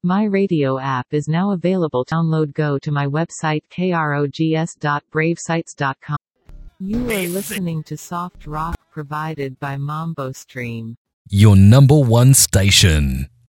My radio app is now available. Download. Go to my website krogs.bravesites.com. You are listening to soft rock provided by Mambo Stream. Your number one station.